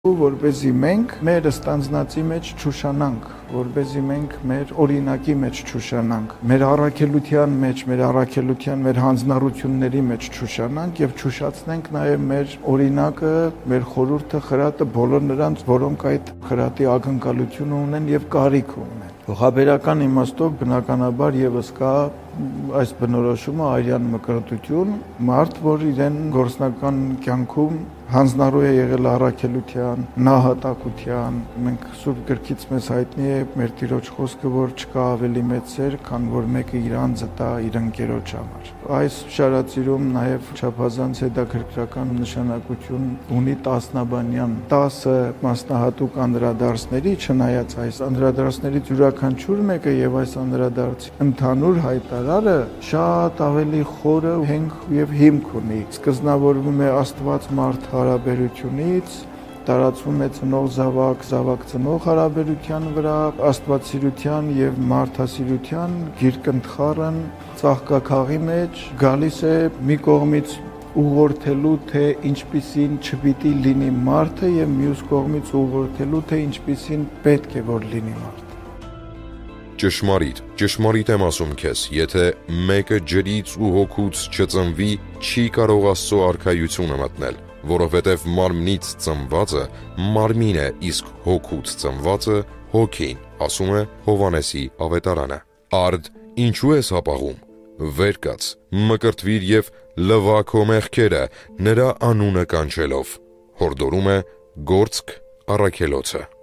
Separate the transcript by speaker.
Speaker 1: որպեսզի մենք մեր ստանձնածի մեջ չուշանանք, որպեսզի մենք մեր օրինակի մեջ չուշանանք, մեր առաքելության մեջ, մեր հանձնառությունների մեջ չուշանանք եւ չուշացնենք նաեւ մեր օրինակը, մեր խորհուրդը, խրատը բոլոր նրանց, որոնք այդ խրատի ակնկալությունը ունեն եւ կարիք ունեն։ Փոխաբերական իմաստով բնականաբար եւս կա այս բնորոշումը արյան մկրտություն, մարդ, որ իրեն գործնական կյանքում հանձնառու է եղել առաքելության, նահատակության, մենք Սուրբ գրքից մեզ հայտնի է մեր Տիրոջ խոսքը, որ չկա ավելի մեծ սեր, քան որ մեկը իր անձը տա իր ընկերոջ համար։ Այս շարածիրում նաև չափազանց հետաքրքրական նշանակություն ունի տասնաբանյան 10 մասնահատուկ անդրադարձների, չնայած այս անդրադարձներից յուրաքանչյուր մեկը եւ այս անդրադարձի ընդհանուր հայտարարը շատ ավելի խորը հենք եւ հիմք ունի։ Սկզբնավորվում է Աստված-մարդ հարաբերությունից, տարածվում է ծնող-զավակ, զավակ-ծնող հարաբերության վրա, աստվածասիրության եւ մարդասիրության գիրկընթխառն ծաղկաքաղի մեջ գալիս է մի կողմից ուղղորդելու, թե ինչպիսին չպիտի լինի մարդը եւ մյուս կողմից ուղղորդելու, թե ինչպիսին պետք է որ լինի մարդը։
Speaker 2: Ճշմարիտ եմ ասում քեզ, եթե մեկը ջրից ու հոգուց չծնվի, չի կարող Աստծո արքայությունը մտնել, որովհետև մարմնից ծնվածը մարմին է, իսկ հոգուց ծնվածը հոգին, ասում է Հովհաննեսի ավետարանը։ Արդ, ինչու ես հապաղում, վեր կաց, մկրտվիր եւ լվա քո մեղքերը, նրա անունը կանչելով, հորդորում է Գործք առաքելոցը։